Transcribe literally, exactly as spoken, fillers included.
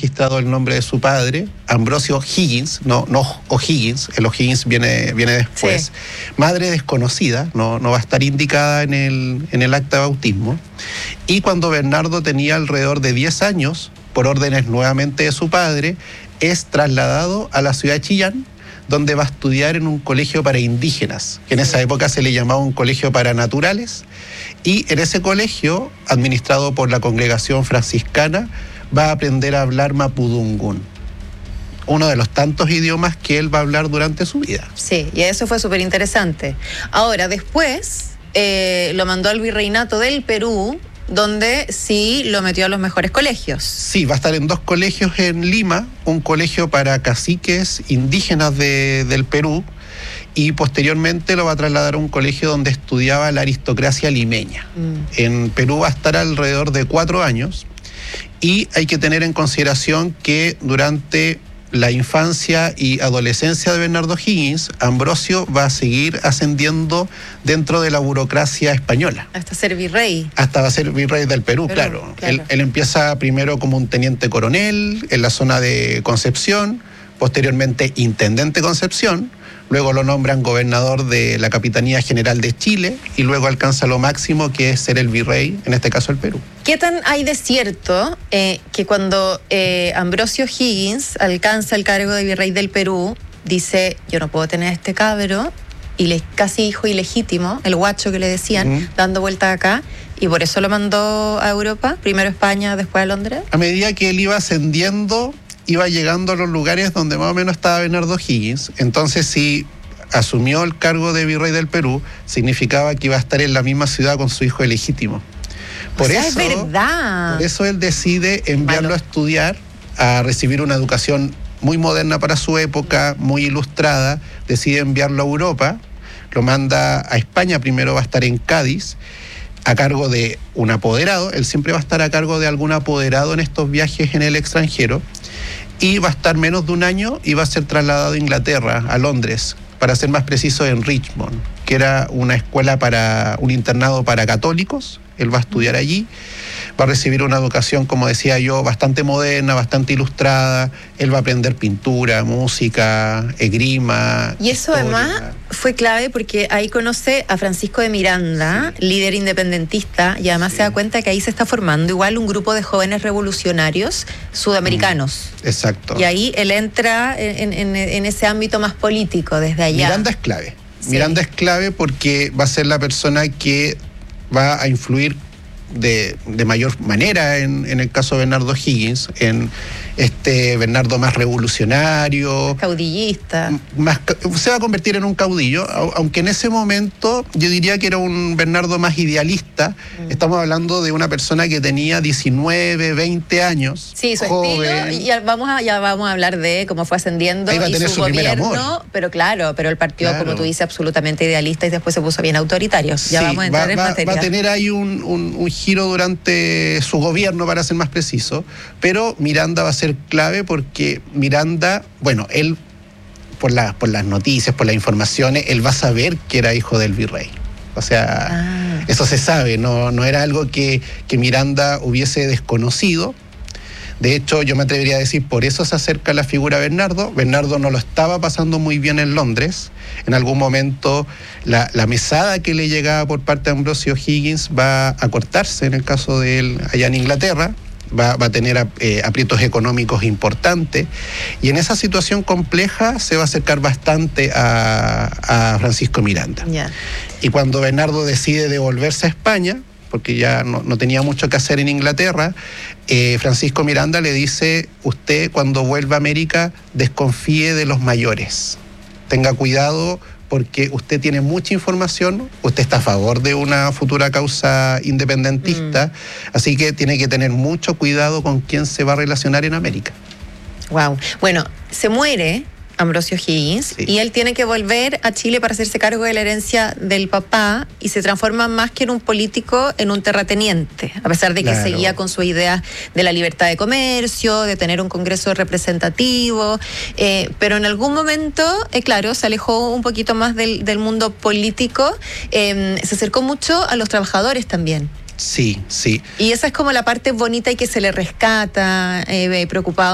registrado el nombre de su padre, Ambrosio Higgins, no, no O'Higgins, el O'Higgins viene, viene después. Sí. Madre desconocida, no, no va a estar indicada en el, en el acta de bautismo. Y cuando Bernardo tenía alrededor de diez años, por órdenes nuevamente de su padre, es trasladado a la ciudad de Chillán, donde va a estudiar en un colegio para indígenas, que en esa época se le llamaba un colegio para naturales, y en ese colegio, administrado por la congregación franciscana, va a aprender a hablar mapudungún, uno de los tantos idiomas que él va a hablar durante su vida. Sí, y eso fue súper interesante. Ahora, después eh, lo mandó al virreinato del Perú, donde sí lo metió a los mejores colegios. Sí, va a estar en dos colegios en Lima, un colegio para caciques indígenas de, del Perú, y posteriormente lo va a trasladar a un colegio donde estudiaba la aristocracia limeña. Mm. En Perú va a estar alrededor de cuatro años, y hay que tener en consideración que durante la infancia y adolescencia de Bernardo Higgins, Ambrosio va a seguir ascendiendo dentro de la burocracia española. Hasta ser virrey. Hasta va a ser virrey del Perú, Perú claro. claro. Él, él empieza primero como un teniente coronel en la zona de Concepción, posteriormente intendente Concepción, luego lo nombran gobernador de la Capitanía General de Chile y luego alcanza lo máximo, que es ser el virrey, en este caso el Perú. ¿Qué tan hay de cierto eh, que cuando eh, Ambrosio Higgins alcanza el cargo de virrey del Perú, dice, yo no puedo tener a este cabro, y le, casi hijo ilegítimo, el guacho que le decían, uh-huh. dando vueltas acá, y por eso lo mandó a Europa, primero a España, después a Londres? A medida que él iba ascendiendo, iba llegando a los lugares donde más o menos estaba Bernardo Higgins. Entonces, si asumió el cargo de virrey del Perú, significaba que iba a estar en la misma ciudad con su hijo ilegítimo. Por o sea, eso, es verdad. Por eso él decide enviarlo Malo. a estudiar, a recibir una educación muy moderna para su época, muy ilustrada. Decide enviarlo a Europa, lo manda a España, primero va a estar en Cádiz, a cargo de un apoderado. Él siempre va a estar a cargo de algún apoderado en estos viajes en el extranjero, y va a estar menos de un año y va a ser trasladado a Inglaterra, a Londres, para ser más preciso en Richmond, que era una escuela para, un internado para católicos. Él va a estudiar allí, va a recibir una educación, como decía yo, bastante moderna, bastante ilustrada. Él va a aprender pintura, música, esgrima. Y eso historia. Además fue clave porque ahí conoce a Francisco de Miranda, sí. líder independentista, y además sí. se da cuenta que ahí se está formando igual un grupo de jóvenes revolucionarios sudamericanos. Mm, exacto. Y ahí él entra en, en, en ese ámbito más político desde allá. Miranda es clave. Sí. Miranda es clave porque va a ser la persona que va a influir de, de mayor manera en, en el caso de Bernardo Higgins, en este Bernardo más revolucionario, caudillista, más, se va a convertir en un caudillo, aunque en ese momento yo diría que era un Bernardo más idealista. Mm. Estamos hablando de una persona que tenía diecinueve, veinte años, sí, su joven. estilo, y ya vamos a, ya vamos a hablar de cómo fue ascendiendo Ahí va a tener y su, su primer gobierno, amor. Pero claro, pero el partido, claro. como tú dices, absolutamente idealista, y después se puso bien autoritario. Ya sí, vamos a entrar va, en va, materia. Va a tener ahí un, un, un giro durante su gobierno, para ser más preciso, pero Miranda va a ser clave porque Miranda, bueno, él, por, la, por las noticias, por las informaciones, él va a saber que era hijo del virrey. O sea, ah. eso se sabe, no, no era algo que, que Miranda hubiese desconocido. De hecho, yo me atrevería a decir, por eso se acerca a la figura de Bernardo. Bernardo no lo estaba pasando muy bien en Londres. En algún momento, la, la mesada que le llegaba por parte de Ambrosio Higgins va a cortarse, en el caso de él allá en Inglaterra. Va, va a tener eh, aprietos económicos importantes, y en esa situación compleja se va a acercar bastante a, a Francisco Miranda. Yeah. Y cuando Bernardo decide devolverse a España, porque ya no, no tenía mucho que hacer en Inglaterra, eh, Francisco Miranda le dice: usted, cuando vuelva a América, desconfíe de los mayores, tenga cuidado porque usted tiene mucha información, usted está a favor de una futura causa independentista, mm. así que tiene que tener mucho cuidado con quién se va a relacionar en América. Wow. Bueno, se muere Ambrosio Higgins, sí. y él tiene que volver a Chile para hacerse cargo de la herencia del papá, y se transforma más que en un político en un terrateniente, a pesar de que claro. seguía con su idea de la libertad de comercio, de tener un congreso representativo, eh, pero en algún momento, eh, claro, se alejó un poquito más del, del mundo político, eh, se acercó mucho a los trabajadores también. Sí, sí. Y esa es como la parte bonita y que se le rescata, eh, preocupado